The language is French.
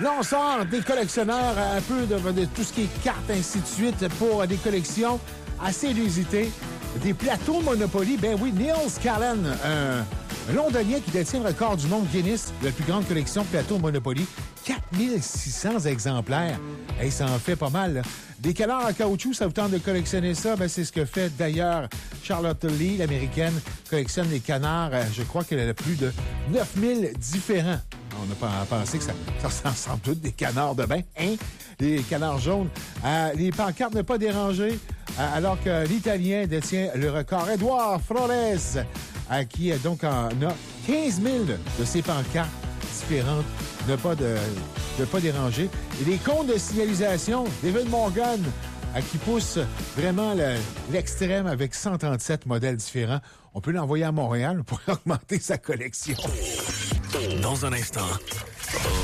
Là, on sort des collectionneurs un peu de tout ce qui est cartes, ainsi de suite, pour des collections assez inusitées. Des plateaux Monopoly. Ben oui, Neil Scallan, un Londonien qui détient le record du monde Guinness de la plus grande collection de plateaux Monopoly. 4600 exemplaires. Hey, ça en fait pas mal, là. Des canards en caoutchouc, ça vous tente de collectionner ça? Ben, c'est ce que fait d'ailleurs Charlotte Lee, l'américaine, collectionne les canards. Je crois qu'elle a plus de 9000 différents. On n'a pas pensé que ça ressemble tous des canards de bain, hein? Les canards jaunes. Les pancartes ne pas déranger, alors que l'Italien détient le record. Edouard Flores, qui donc en a 15 000 de ces pancartes différentes, ne pas déranger. Et les comptes de signalisation, David Morgan, qui pousse vraiment l'extrême avec 137 modèles différents. On peut l'envoyer à Montréal pour augmenter sa collection. Dans un instant,